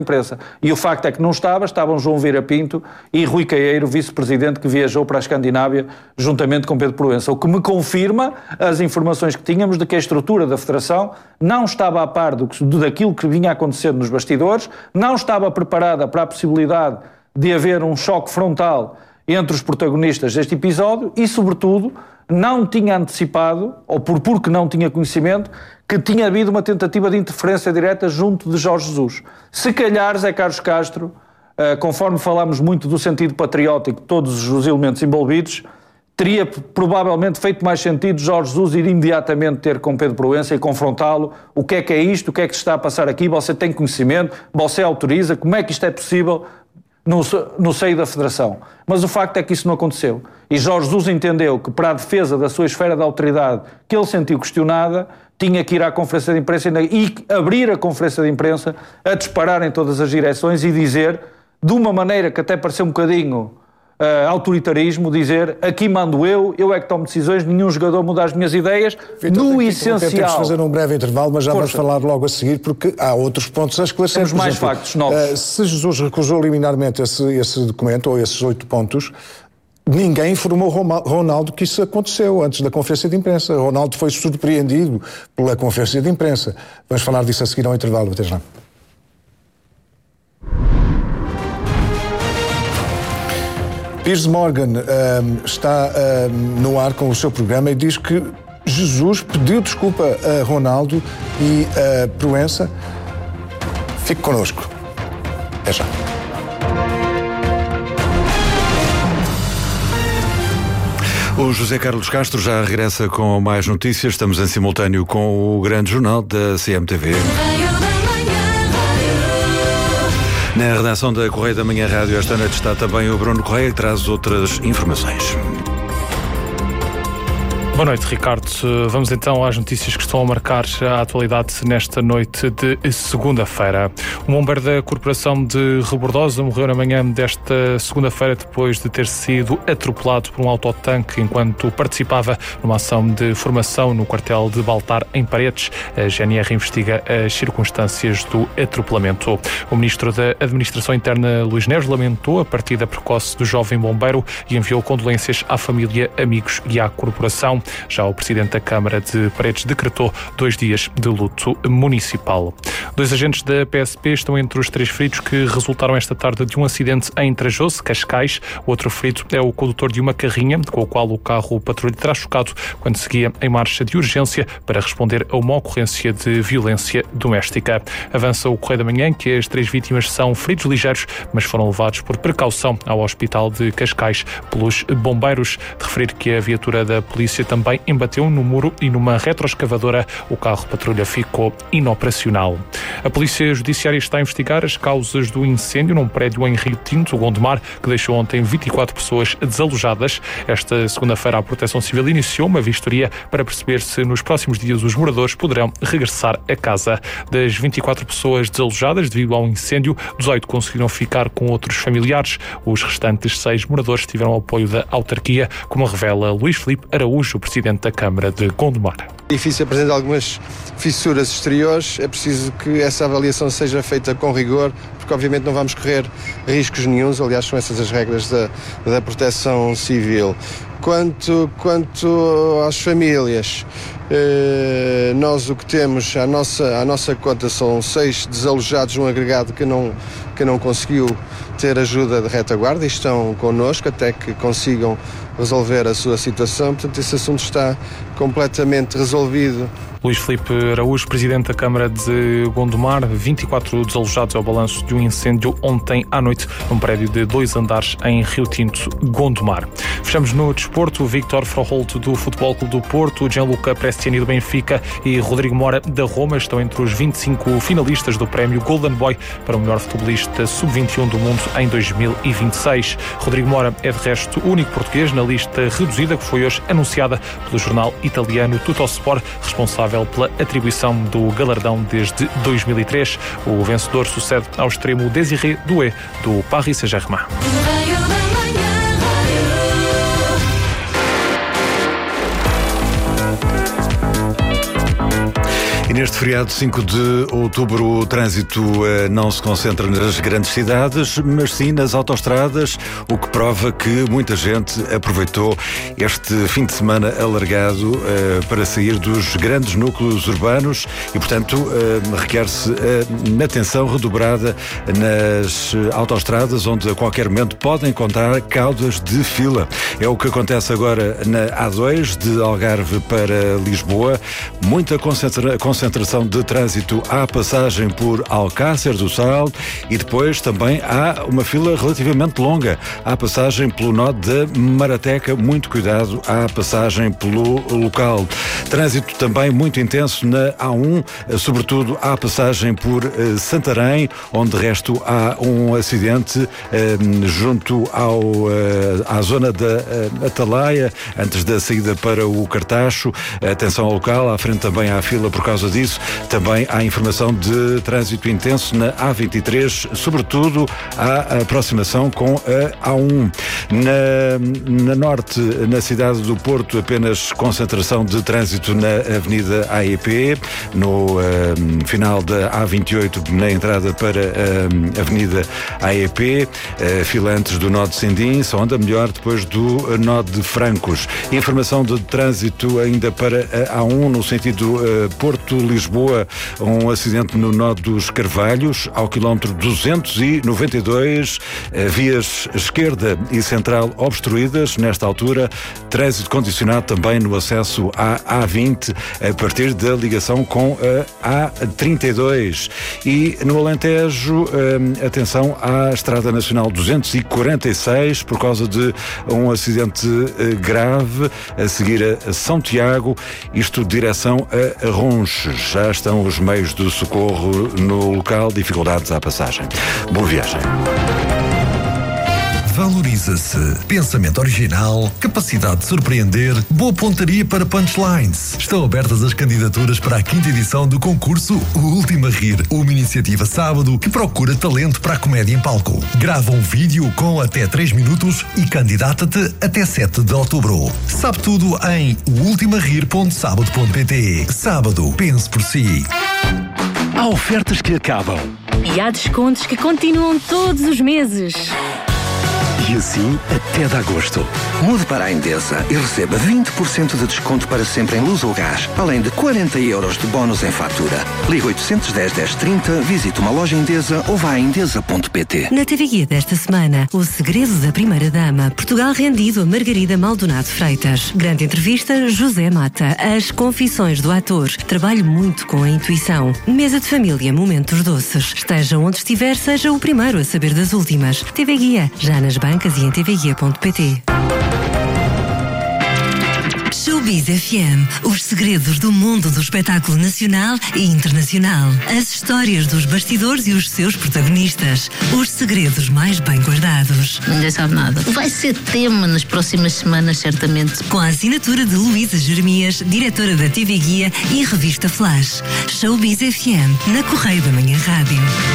imprensa. E o facto é que não estavam João Vieira Pinto e Rui Caeiro, vice-presidente, que viajou para a Escandinávia juntamente com Pedro Proença, o que me confirma as informações que tínhamos de que a estrutura da Federação não estava a par daquilo que vinha acontecendo nos bastidores, não estava preparada para a possibilidade de haver um choque frontal entre os protagonistas deste episódio e, sobretudo, não tinha antecipado, ou porque não tinha conhecimento, que tinha havido uma tentativa de interferência direta junto de Jorge Jesus. Se calhar, Zé Carlos Castro, conforme falámos muito do sentido patriótico de todos os elementos envolvidos, teria provavelmente feito mais sentido Jorge Jesus ir imediatamente ter com Pedro Proença e confrontá-lo. O que é isto? O que é que se está a passar aqui? Você tem conhecimento? Você autoriza? Como é que isto é possível no seio da Federação? Mas o facto é que isso não aconteceu. E Jorge Jesus entendeu que, para a defesa da sua esfera de autoridade, que ele sentiu questionada, tinha que ir à conferência de imprensa e abrir a conferência de imprensa a disparar em todas as direções e dizer, de uma maneira que até pareceu um bocadinho autoritarismo, dizer, aqui mando eu é que tomo decisões, nenhum jogador muda as minhas ideias, Vitor, no essencial... Temos de fazer um breve intervalo, mas já vamos falar logo a seguir, porque há outros pontos a esclarecer. Temos mais factos novos. Se Jesus recusou liminarmente esse documento, ou esses 8 pontos, ninguém informou Ronaldo que isso aconteceu antes da conferência de imprensa. Ronaldo foi surpreendido pela conferência de imprensa. Vamos falar disso a seguir ao intervalo. Até já. Piers Morgan está no ar com o seu programa e diz que Jesus pediu desculpa a Ronaldo e a Proença. Fique connosco. Até já. O José Carlos Castro já regressa com mais notícias. Estamos em simultâneo com o grande jornal da CMTV. Na redação da Correio da Manhã Rádio esta noite está também o Bruno Correia, que traz outras informações. Boa noite, Ricardo. Vamos então às notícias que estão a marcar a atualidade nesta noite de segunda-feira. Um bombeiro da Corporação de Rebordosa morreu na manhã desta segunda-feira depois de ter sido atropelado por um autotanque enquanto participava numa ação de formação no quartel de Baltar, em Paredes. A GNR investiga as circunstâncias do atropelamento. O ministro da Administração Interna, Luís Neves, lamentou a partida precoce do jovem bombeiro e enviou condolências à família, amigos e à corporação. Já o presidente da Câmara de Paredes decretou 2 dias de luto municipal. 2 agentes da PSP estão entre os 3 feridos que resultaram esta tarde de um acidente em Trajose, Cascais. O outro ferido é o condutor de uma carrinha com o qual o carro patrulha terá chocado quando seguia em marcha de urgência para responder a uma ocorrência de violência doméstica. Avança o Correio da Manhã que as 3 vítimas são feridos ligeiros, mas foram levados por precaução ao Hospital de Cascais pelos bombeiros. De referir que a viatura da polícia também embateu no muro e numa retroescavadora o carro patrulha ficou inoperacional. A Polícia Judiciária está a investigar as causas do incêndio num prédio em Rio Tinto, Gondomar, que deixou ontem 24 pessoas desalojadas. Esta segunda-feira a Proteção Civil iniciou uma vistoria para perceber se nos próximos dias os moradores poderão regressar a casa. Das 24 pessoas desalojadas devido ao incêndio, 18 conseguiram ficar com outros familiares. Os restantes 6 moradores tiveram apoio da autarquia, como revela Luís Filipe Araújo, presidente da Câmara de Gondomar. O edifício apresenta algumas fissuras exteriores, é preciso que essa avaliação seja feita com rigor, porque obviamente não vamos correr riscos nenhuns, aliás são essas as regras da Proteção Civil. Quanto às famílias, nós o que temos à nossa conta são 6 desalojados, um agregado que não conseguiu ter ajuda de retaguarda e estão connosco até que consigam resolver a sua situação. Portanto, esse assunto está completamente resolvido. Luís Filipe Araújo, presidente da Câmara de Gondomar. 24 desalojados é o balanço de um incêndio ontem à noite num prédio de 2 andares em Rio Tinto, Gondomar. Fechamos no desporto. Victor Froholt do Futebol Clube do Porto, Gianluca Prestiani do Benfica e Rodrigo Mora da Roma estão entre os 25 finalistas do prémio Golden Boy para o melhor futebolista sub-21 do mundo em 2026. Rodrigo Mora é de resto o único português na lista reduzida que foi hoje anunciada pelo jornal italiano Tuttosport, responsável pela atribuição do galardão desde 2003. O vencedor sucede ao extremo Désiré Doué do Paris Saint-Germain. E neste feriado 5 de outubro o trânsito não se concentra nas grandes cidades, mas sim nas autoestradas, o que prova que muita gente aproveitou este fim de semana alargado para sair dos grandes núcleos urbanos e, portanto, requer-se uma atenção redobrada nas autoestradas, onde a qualquer momento podem encontrar caudas de fila. É o que acontece agora na A2, de Algarve para Lisboa. Muita concentração de trânsito à passagem por Alcácer do Sal e depois também há uma fila relativamente longa à passagem pelo nó da Marateca. Muito cuidado à passagem pelo local. Trânsito também muito intenso na A1, sobretudo à passagem por Santarém, onde de resto há um acidente junto à zona da Atalaia, antes da saída para o Cartacho. Atenção ao local, à frente também há fila por causa disso. Também há informação de trânsito intenso na A23, sobretudo à aproximação com a A1. Na norte, na cidade do Porto, apenas concentração de trânsito na Avenida AEP, no final da A28, na entrada para a Avenida AEP, fila antes do nó de Sindim, só anda melhor depois do nó de Francos. Informação de trânsito ainda para a A1, no sentido Porto-Lisboa, um acidente no nó dos Carvalhos, ao quilómetro 292, vias esquerda e central obstruídas nesta altura, trânsito condicionado também no acesso à A20, a partir da ligação com a A32. E no Alentejo, atenção à Estrada Nacional 246, por causa de um acidente grave, a seguir a São Tiago, isto direção a Ronches. Já estão os meios de socorro no local, dificuldades à passagem. Boa viagem. Valoriza-se. Pensamento original, capacidade de surpreender, boa pontaria para punchlines. Estão abertas as candidaturas para a 5ª edição do concurso O Último a Rir, uma iniciativa sábado que procura talento para a comédia em palco. Grava um vídeo com até 3 minutos e candidata-te até 7 de outubro. Sabe tudo em ultimarir.sábado.pt. Sábado, pense por si. Há ofertas que acabam. E há descontos que continuam todos os meses. E assim até de agosto. Mude para a Endesa e receba 20% de desconto para sempre em luz ou gás, além de 40 € de bónus em fatura. Ligue 810 1030, visite uma loja Endesa ou vá a endesa.pt. Na TV Guia desta semana, o segredo da primeira-dama, Portugal rendido a Margarida Maldonado Freitas. Grande entrevista, José Mata. As confissões do ator. Trabalho muito com a intuição. Mesa de família, momentos doces. Esteja onde estiver, seja o primeiro a saber das últimas. TV Guia, já nas bancas e em tvguia.pt. Showbiz FM, os segredos do mundo do espetáculo nacional e internacional. As histórias dos bastidores e os seus protagonistas. Os segredos mais bem guardados. Ninguém sabe nada. Vai ser tema nas próximas semanas, certamente. Com a assinatura de Luísa Jeremias, diretora da TV Guia e revista Flash. Showbiz FM, na Correio da Manhã Rádio.